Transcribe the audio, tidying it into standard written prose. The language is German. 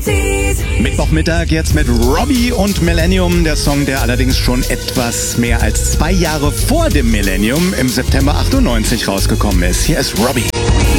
Mittwochmittag jetzt mit Robbie und Millennium. Der Song, der allerdings schon etwas mehr als 2 Jahre vor dem Millennium im September 98 rausgekommen ist. Hier ist Robbie.